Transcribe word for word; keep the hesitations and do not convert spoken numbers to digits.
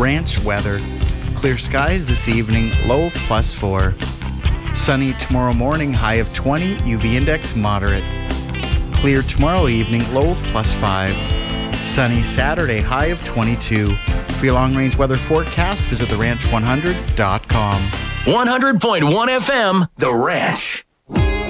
Ranch weather. Clear skies this evening, low of plus four. Sunny tomorrow morning, high of twenty, U V index moderate. Clear tomorrow evening, low of plus five. Sunny Saturday, high of twenty-two. For your long-range weather forecast, visit the ranch one hundred dot com. one hundred point one F M, The Ranch.